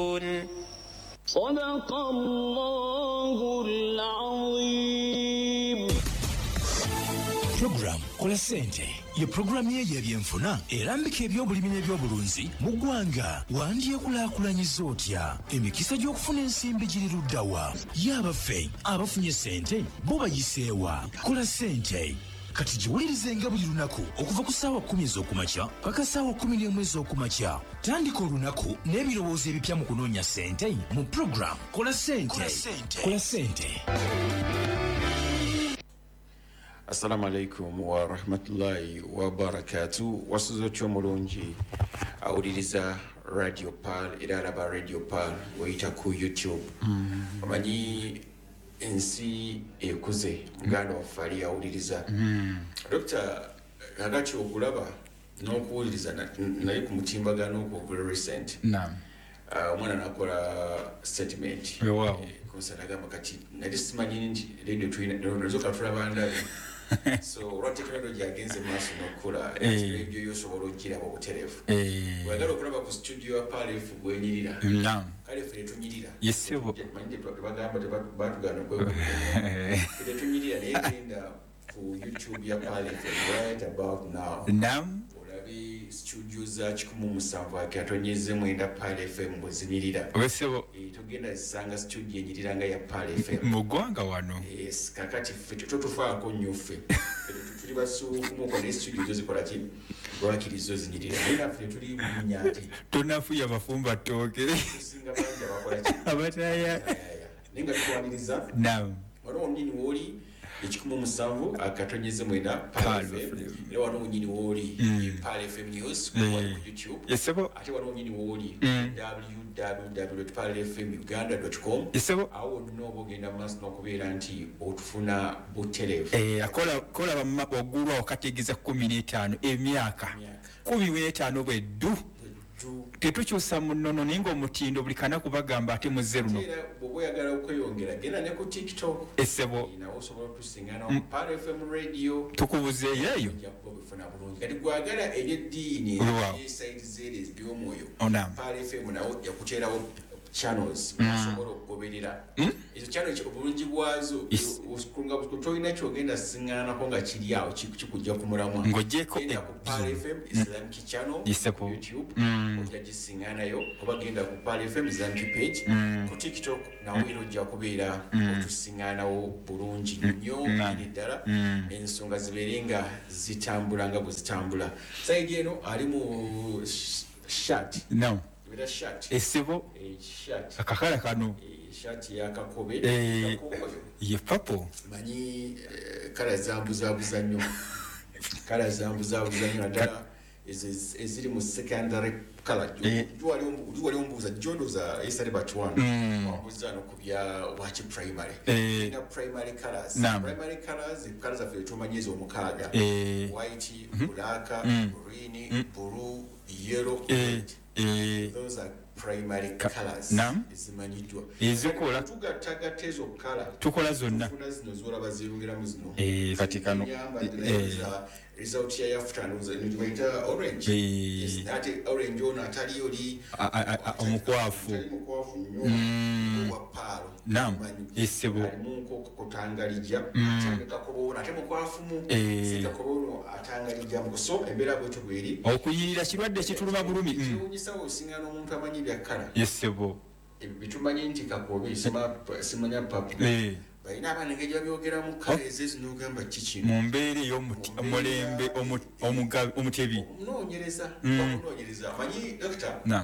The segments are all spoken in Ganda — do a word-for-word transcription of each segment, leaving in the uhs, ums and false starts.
صدق الله العظيم. Program Kola Sente ye program ye y'ebyenfuna erambika ebyobulimi n'ebyobulunzi mu ggwanga. Wandyekulaakulanyiza otya emikisa gy'okufuna ensimbi giri luddawa? Y'abaffe abafunye sente bo bayiseewa. Kola Sente kati giwulirizenga buli lunaku okuva ku ssaawa kkumi ez'okumakya paka ssaawa kkumi n'emu ez'okumakya. Tandika olunaku n'ebirowoozo ebipya mu kunoonya sente mu program Kola Sente. Kola Sente. Assalamu alaikum wa rahmatullahi wa barakatuh. Wasuzocho mulungi awuliriza Radio Pal era alaba Radio Pal wayita ku YouTube. Omanyi ensi ekuze muganda waffe ali awuliriza. Doctor kakati okulaba n'okuwuliriza naye ku mutimbagano ogwo very recent. Naam. Omwana nakola statement. Wow. Konsanagamba kati nali simanyi nti radio twina nazoka tulabanda. So what technology against the mass nokula radio yosobola okiraba obuterefu. Wagala okulaba ku studio ya Pal F M gwenyirira. Naam. Kale fere tunyirira. Yesebo. Manje bagamba batugana kwe. Fere tunyirira n'egenda ku YouTube ya Pal F M right about now. Naam. Olabi studio za kikumu musanvu akatonyeze mwenda Pal F M bwezinyirira. Wesebo. Tugenda zisanga studio enyiriranga ya Pal F M. Mugwanga wano. Yes, kakati fete tutufaako nnyo ffe. Tuli basuufu mu kwa studio zozikola ki? Lwakirizo zinyirira. Nina ffe tuli mu nyaati. Tunafuya bafumba tooke. Singa banja bakola ki? Abataya. Ninga tukwaniriza. Naam. Wano omnyini woli ekikumu musanvu akatonyeze mwenda Pal F M. Era wano omnyini woli Pal F M News ku YouTube. Yesebo. Ate wano omnyini woli w w w dot pal f m uganda dot com. Yesebo. Awo nobo genda maso n'okubeera nti otufuna buterevu. Eh akola kola bamma ogulwa okategeza kumi n'etaano emyaka. kumi n'etaano bweddu. Tetukyusa munono ningo omutindo buli kana kubagamba ate muze luno. Era bwe yagala okweyongera genda ne ku TikTok. Esebo. Ina osobola okusingana mu Pal F M radio. Tukubuze yeyo. Yakubufuna bulungi. Kati gwagala ebyeddiini eside zere by'omwoyo. Pal F M nawo yakuteerawo channels osobola okugoberera. Ezo channels obulungi bwazo okunga kutolina kyogenda singaanako nga kiri awo kikujja ku mulamwa. Ngojeko ku Pal F M Islamic channel ku YouTube ojja oba genda ku Pal F M Islamic page ku TikTok nawo era ojja kubeera otusingaanawo bulungi nnyo ddala ensonga zibeerenga zitambula nga bwe zitambula. Saidi eno ali mu shirt. No. With a shirt. Esebo. A shirt. Akakala kano. Shirt ya kakobe. Eh. Ye papo. Manyi kala zambu zambu zanyo. Kala zambu zambu zanyo ndala is eziri mu secondary color. Jwa lyombu jwa lyombu za jondo za isari batwana. Wabuza no kubya wachi primary. Ina primary colors. Primary colors colors of tumanyeze omukaga. White, black, green, blue, yellow, red. Those are primary colors. Nam. Izimanyidwa. Ezikola tugataga tezo color. Tukola zonna. Tufuna zino zora bazirungira muzino. Eh katikano. Eh result ya afternoon nitwaita orange. Yes, that orange ona atali oli omukwafu. Omukwafu nnyo. Wa palo. Nam. Esebo. Munko kutangalija. Cyangwa ko ate mukwafu mu. Sika ko atangalija mu so embera bwe tubiri. Okuyirira kirwadde kituluma bulumi. Kiwunyisa osingana omuntu amanyi byakala. Yesebo. Bitumanyi nti kakobe sima simanya papu. Eh. Bayina abanengeja byogera mu kale ezezo n'ogamba kiki. Mu mbeere y'omulembe omugabi omutebi. Noonyereza. Noonyereza. Manyi doctor. Naam.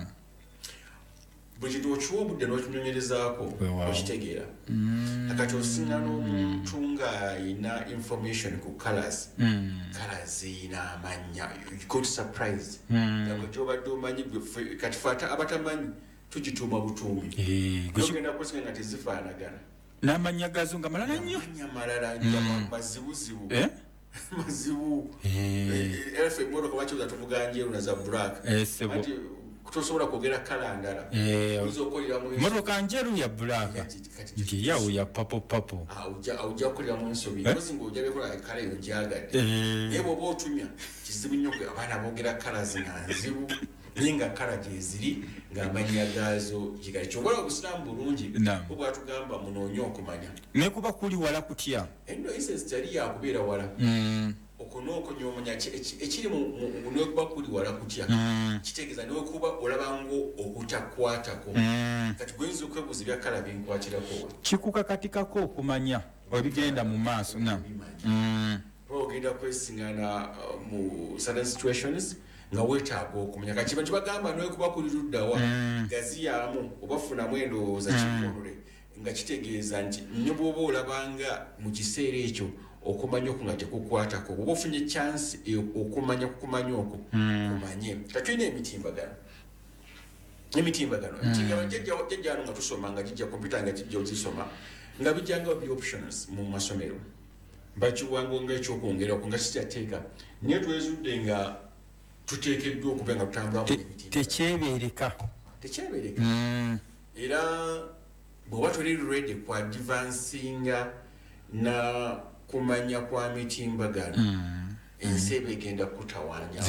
Buli kintu okiwa obudde n'okinyonyerezaako okitegeera. Akati osingana omuntu ng'ayina information ku colors. Colors ziyina amanya. You got surprised. Ntabwo gy'obadde omanyi kati fata abatamanyi tugituuma butumbi. Ogenda kusinga nga tezifaanagana. N'amanya gazo nga malala nnyo. Amanya malala nnyo mazibuzibu. Mazibu. Efe mmotoka wakibuza tuvuga njeru na za black. Esebo. Kutosobola kwogera kala ndala. Uzokolera mu mmotoka njeru ya black. Nje yawo ya papo papo. Ah uja uja kolera mu nsobi. Kozingo uja bekola kala yonjagadde. Ebo bo tumya. Kizibu nnyo abana boogera kala zinanzibu. ninga kala gyeziri ng'amanya gaazo gigali kyobola obusiraamu bulungi obwatugamba munoonye okumanya ne kuba kuli wala kutya eno incest yali yakubeera wala okunookonyoomanya ekiri nekuba kuli wala kutya kitegeeza nekuba olabango okutakwatako kati gwenza okwebuuza bya kala binkwatirako kikukakatikako okumanya ebigenda mu maaso na ogenda kwesiŋŋana mu certain situations nga weetaaga okumanya kati bantu bagamba nekuba kuli luddawa gaziyaamu obafunamu endowooza kikonole nga kitegeeza nti ne bw'oba olabanga mu kiseera ekyo okumanya oku nga tekukwatako bw'oba ofunye chance okumanya kukumanya okwo kumanye kati tulina emitimbagano emitimbagano emitimbagano jjajjano nga tusoma nga jijja kompyuta nga jijja ozisoma nga bijjanga bi options mu masomero bakiwango ng'ekyokwongerako nga kikyateeka naye twezudde nga tuteekeddwa okuba nga tutambula tekyebeereka tekyebeereka era bw'oba tuli ready ku advancinga na kumanya kwa mitimbagano ensi eba egenda kutawanya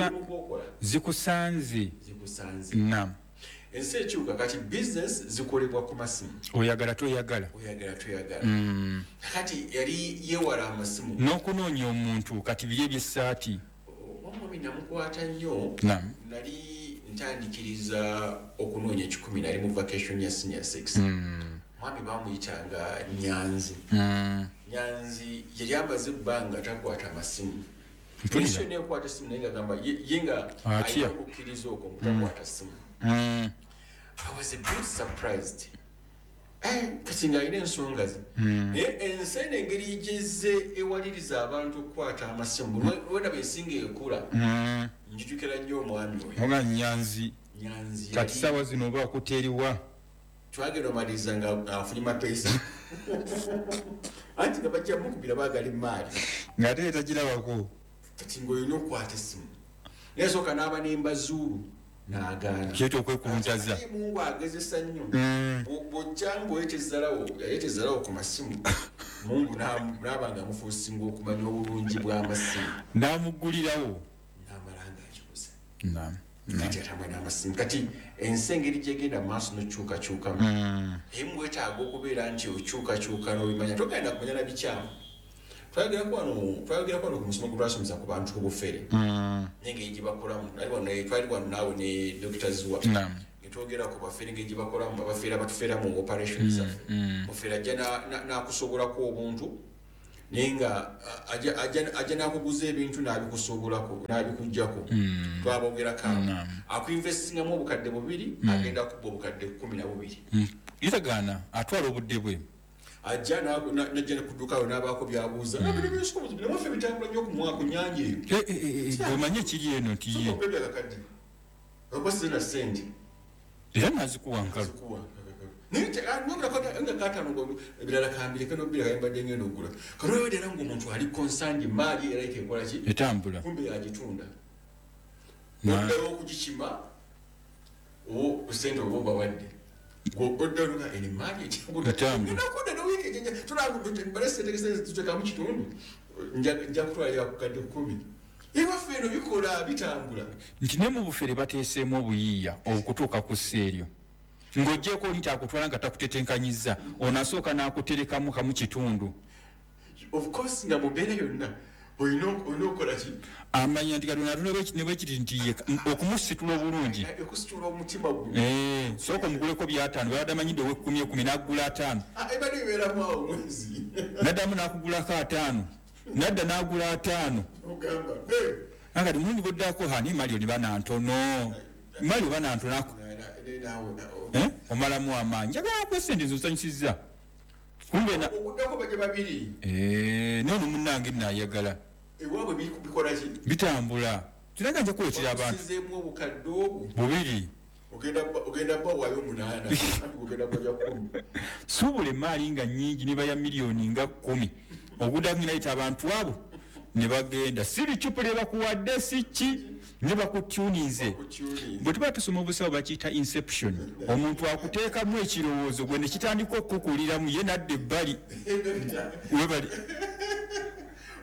zikusanze nam ensi ekiwuka kati business zikolebwa ku masimu oyagala toyagala oyagala toyagala kati yali yewala amasimu n'okunoonya omuntu kati biri ebyessaati omwami namukwata nnyo nali ntandikiriza okunoonya ekikumi nali mu vacation ya senior six mwami bamuyitanga Nyanzi Nyanzi yali amaze ebbanga takwata amasimu ensio nekwata simu naye ngagamba ye nga ayina okukkiriza okwo mutakwata simu. I was a bit surprised. Kati ng'alina ensonga ze naye ensi eno engeri gyezze ewaliriza abantu okukwata amasimu wena besinga ekula njijukira nnyo omwami oyo oga Nyanzi Nyanzi kati ssaawa zino oba akuteeriwa twagenda omaliriza nga afunye mapeesa anti nga bajja mukubira baagali maali ng'ate etagirabako kati ng'olina okukwata essimu naye sooka n'aba n'embazuulu n'agaana kyetyo okwekuntaza mungu agezesa nnyo bw'ojja ng'oyetezalawo yayetezalawo ku masimu mungu n'aba nga amufuusinga okumanya obulungi bw'amasimu n'amuggulirawo n'amala ng'akikuza kati atamwe n'amasimu kati ensi engeri gyegenda mu maaso n'okyukakyukamu emu wetaaga okubeera nti okyukakyuka n'obimanya togenda kumanya na bikyamu twayogera kwano ku musomo gwe twasomesa ku bantu obufere nengeri gye bakolamu twali wano naawe ne dokita Zuwa ngetwogera ku bafere engeri gye bakolamu abafeera batufeeramu mu operation zaffe mufeera ajja n'akusobolako obuntu naye nga ajja n'akuguza ebintu n'abikusobolako n'abikuggyako twabogerako akuinvestingamu obukadde bubiri agenda kubba obukadde kumi na bubiri yitagaana atwala obudde bwe ajja najja kudukayo n'abaako byabuuza nabaffe bitambula nnyo ku nyanja eyo omanye ekiri eno tiye kakadde akwasizena sente era nazikuwankalo nga katano ebirala kambiri kano bira kayembadde ngenda okugula kalowedde era ng'omuntu ali konsanje maali era ikekola ki etambula kumbe yagitunda noddayo okugikima o sente oba obawadde goddaluka eni maali ekigulakuda nowiki ejenja tulabalesentekamu kitundu nja kutwalira ku kadde kumi ewaffe eno bikola bitambula nti ne mu bufere bateeseemu obuyiiya okutuuka ku sseeryo ng'oggyeko nti akutwala nga takutetenkanyiza onasooka n'akuterekamu kamu kitundu of course nga mubeera yonna olina okukola ki amanya nti katonda ne bwekiti nti okumusitula obulungi ekusitula omutima gwe sooka omuguleko byataano babadde amanyidde ow'ekkumi ekumi n'agula ataano ebadde bibeeramu awo omwezi naddamu n'akugulako ataano nadda n'agula ataano ogamba nakati mulundi gwoddako hani mali oli banantono mali oba nantonako omalamu amaanyi njagala ku sente zosanyusiza kumbe na okuddako baje babiri nono munnange nayagala ewaabwe bikola ki bitambula tulaga nja kuwetera abantu sizeemu obukadde obwo bubiri ogenda bba waayo munaana ogenda bbaja kumi suubula emaali nga nnyingi ne baya miliyoni nga kumi oguddaku nginayita abantu abo ne bagenda si bicupule bakuwadde si ki ne bakutyunize bwe tuba tusoma obusawo bakiyita inception omuntu akuteekamu ekirowoozo gwe ne kitandika okukukuliramu ye nadda ebbali webali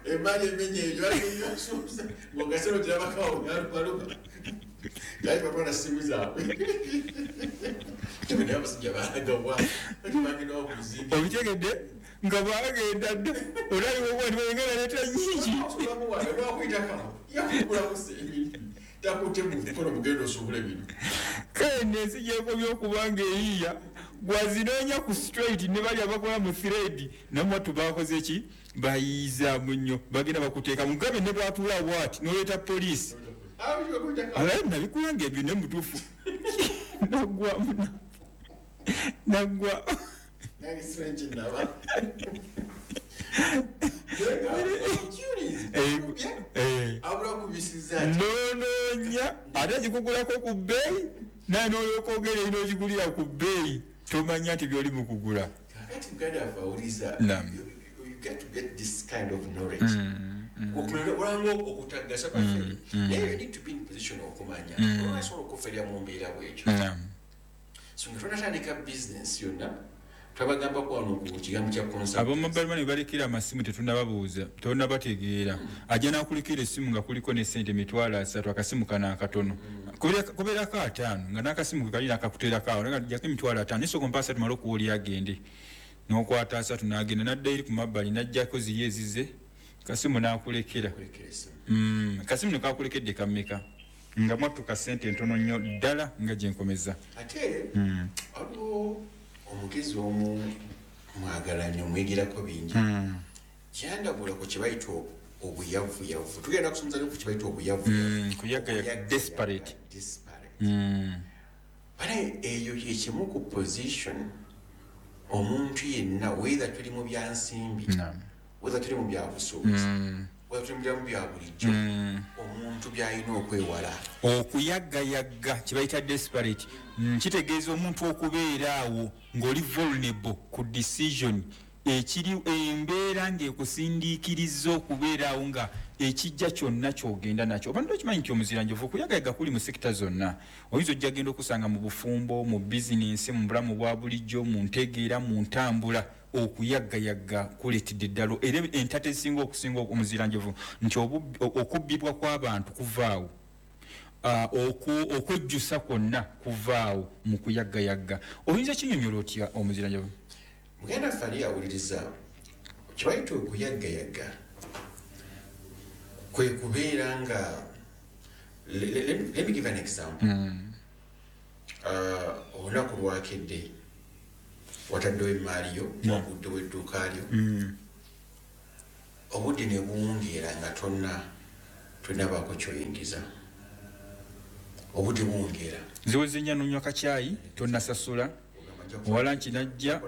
emali emenye ejo aliyasuuza ngogasero kirabakawo yalubaluba yayi batwala simu zaabwe tubene abasajja baagawa bagenda okuzimba obitegedde nga bagenda dda olaliwo bwati bayengala leta nyingi lwakwitakawo yakugulamu seebiri takutte mukono mugenda osuubula bino kale nensigyeko byokubanga eyiya gwazinoonya ku straight ne bali abakola mu thread namwattu bakoze ki bayiizaamu nnyo bagenda bakuteeka mugabe ne bwatuula bwati noleeta poliisi alaye nabikulanga ebyo ne mutuufu naggwamu naggwa nonoonya ate gikugulako ku bbeeyi naye nolyoka ogera ino ogigulira ku bbeeyi tomanya nti byoli mu kugula. okulanga okutagasa baffe naye you need to be in position okumanya onasobola okuferya mu mbeera bwekyo so nga tonatandika business yonna twabagamba kwano ku kigambo kya concept abamobile money balekera amasimu tetunababuuza tonabategeera ajja nakulikira essimu nga kuliko ne sente mitwalo asatu akasimu kana akatono kubeerako ataano nga n'akasimu ke kalina akakuteerako awo jjako emitwalo ataano nesoko mpa asatu mala okuwa oli agende n'okwata asatu n'agenda n'adda eri ku mabbali n'ajjako ziri ezize kasimu n'akulekera kasimu nekakulekedde kammeka nga mwattu ka sente ntono nnyo ddala nga gye nkomeza ate waliwo omugezi omu mwagalanye omwegirako bingi kyandabula ku kibayita obuyavuyavu tugenda kusomesa ku kibayita obuyavuyavu kuyagayaga desperate bale eyo yekimu ku position omuntu yenna whether tuli mu byansimbi whether tuli mu byabusuubuzi whether tuli mu byamu bya bulijjo omuntu byalina okwewala okuyagayaga kibayita desperate kitegeeza omuntu okubeera awo ng'oli vulnerable ku decision ekiri embeera ng'ekusindiikiriza okubeera awo nga ekijja kyonna ky'ogenda nakyo abantu okimanyi nti omuziranjovu okuyagayaga kuli mu sekita zonna oyinza ojja genda okusanga mu bufumbo mu bizinensi mu bulamu bwa bulijjo mu ntegeera mu ntambula okuyagayaga kuleetedde eddalo era entate ezisinga okusinga omuziranjovu nti okubbibwa kw'abantu kuvaawo okwejjusa kwonna kuvaawo mu kuyagayaga oyinza kinyonyola otya omuziranjovu mugenda fali awuliriza kibayita okuyagayaga kwe kubeera nga let me give an example olunaku lwakedde wataddewo emaaliyo wakuddewo edduuka lyo obudde ne buwungeera nga tonna tonabaako kyoyingiza obudde buwungeera ziwezenya nonywa kakyayi tonnasasula owala nkinajja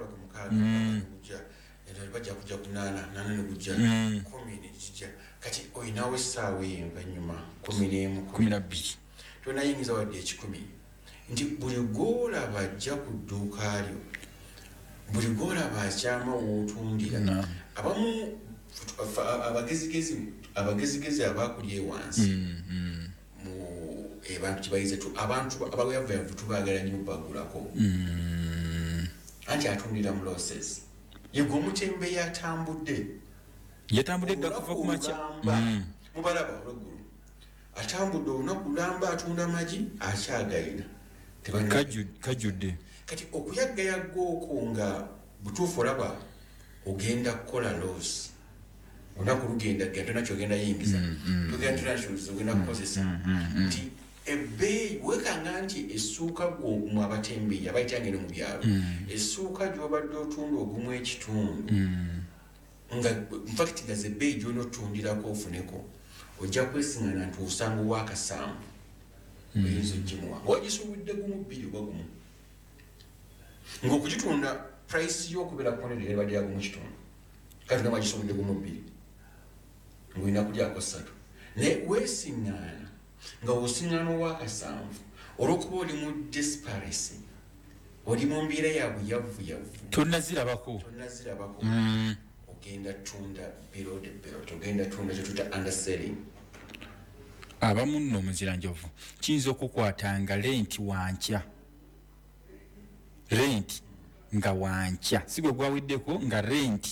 bajja kujja kunaana naana negujja kumi nekijja kati oyinawo essaawa envanyuma kumi n'emu kumi nabbiri tonayingiza wadde ekikumi nti buli gwolaba ajja ku dduuka lyo buli gwolaba akyama wootundira abamu abagezigezi abagezigezi abakulye wansi mu abantu kibayize tu abantu abayavuyavu tubaagala nnyo bagulako anti atundira mu losses yegwe omutembe yatambudde yatambudde dda kuva ku makya mubalaba olweggulu atambudde olunaku lulamba atunda magi akyagayina kajjudde kati okuyaggayaga okwo nga butuufu olaba ogenda kukola loss olunaku lugenda genda tonakyogenda yingiza togenda tonakyogenda kukozesa nti ebbeeyi wekanga nti essuuka mu abatembeeyi abayitangene mu byalo essuuka gy'obadde otunda ogumu ekitundu nga infact nga zebbeeyi gy'onootundirako ofuneko ojja kwesiŋŋana nti osanga owakasanvu oyinza ogimuwa ng'ogisuubudde gumu bbiri oba gumu ng'okugitunda price y'okubeera kuponere ebadde yagumu kitundu kati gamba gisuubudde gumu bbiri ng'olina kulyako ssatu naye weesiŋŋaana nga osiŋŋaana owakasanvu olw'okuba oli mu desperasi oli mu mbeera ya buyavuyavu tonnazirabako tonnazirabako ogenda tunda below the belt ogenda tunda kyetuta underselling abamu nno omuziranjovu kiyinza okukwatanga lenti wankya renti nga wankya si gwe gwawiddeko nga renti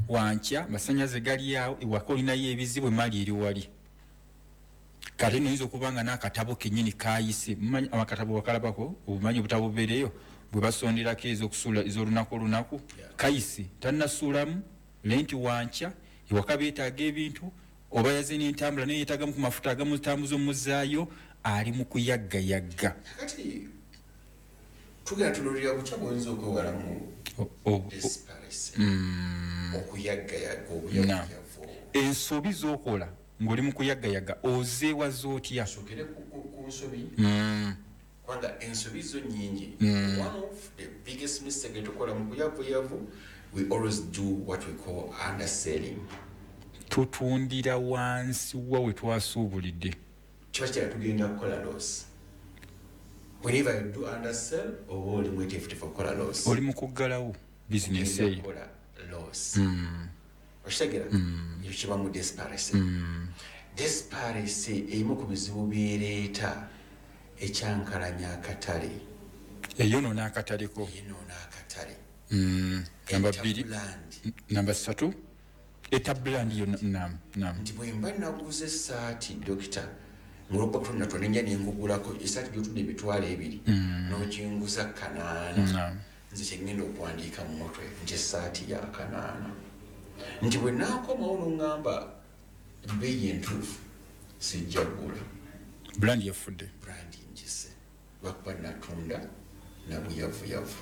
wankya masanyaze gali awo ewaka olinayo ebizibu emali eri wali kale noyinza okuba nga n'akatabo kennyini kayise mumanyi akatabo wakalabako obumanyi obutabo bubeereyo bwe basonderako ez'okusuula ez'olunaku olunaku kayise tannasuulamu lenti wankya ewaka beetaaga ebintu oba yaze n'entambula naye yeetaagamu ku mafuta agamutambuza omuzaayo ali mu kuyaggayagga kati tugenda tunuulira butya bw'oyinza okwewalamu desparecy okuyaggayagga obuyaggayavu ensobi z'okola ng'oli mu kuyaggayagga ozeewaza otya sokere ku nsobi kubanga ensobi zo nnyingi one of the biggest mistake tukola mu kuyavuyavu we always do what we call underselling tutundira wansi wa we twasuubulidde kiba kira tugenda kukola loss whenever you do undersell oba oli mweteefuteefu okukola loss oli mu kuggalawo bizinesi eyo okukola loss okitegera ekyo kiba mu desparecy desparecy erimu ku bizibu byereeta ekyankalanya akatale eyonoona akataleko yenoona akatale namba bbiri namba ssatu etabulandi yo nam nam nti bwe mba naguze essaati dokita ngolwokuba tonenja nengugulako esaati gyotudde emitwalo ebiri nokinguza kanaana nze kyengenda okuwandiika mu mutwe nti esaati ya kanaana nti bwe naakomawo noŋŋamba bbeeyi entuufu sijja ggula bulandi yafudde bulandi njise lwakuba natunda nabuyavuyavu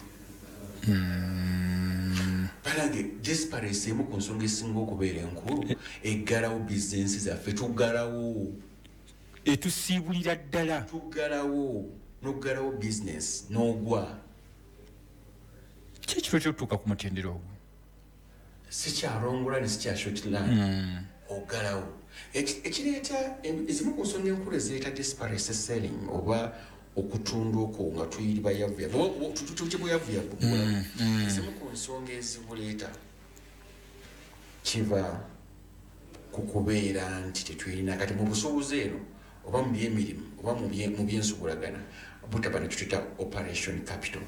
balange desparecy emu ku nsonga esinga okubeera enkulu eggalawo bizinensi zaffe tuggalawo etusiibulira ddala tuggalawo noggalawo bizinesi n'ogwa kyekiro kyotuuka ku mutendero ogwo sikyalongola ne sikya shortland oggalawo ekireeta ezimu ku nsonga enkulu ezireeta desparecy selling oba okutunda okwo nga tuyiri bayavuyavu tukibweyavuyavu ezimu ku nsonga ezibuleeta kiva ku kubeera nti tetulina kati mu busuubuzi eno oba mu byemirimu oba mu byensugulagana butaba nekyo tuyita operation capital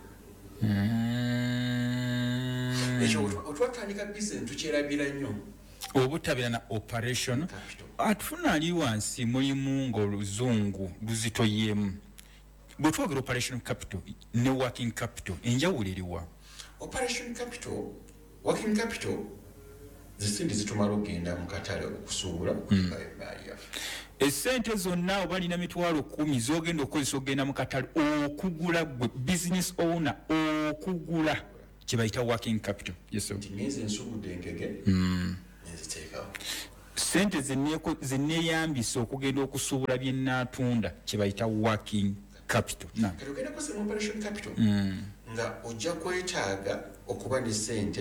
ekyo otwatandika bizinesi tukyerabira nnyo obutabira na operation atufuna ali wansi mulimu ng'oluzungu luzitoyemu bwe twogera operation capital ne working capital enjawulo eriwa operation capital working capital zisindi zitumala okugenda mu katale okusuubula okulipa emaali yaffe esente zonna oba alina mitwalo kumi zogenda okukozesa okugenda mu katale okugula gwe business owner okugula kyebayita working capital nti ngenze ensugudde enkege nenziteekawo sente zenneeyambisa okugenda okusuubula bye nnaatunda kyebayita working capital kati ogenda kozesa mu operation capital nga ojja kwetaaga okuba ne sente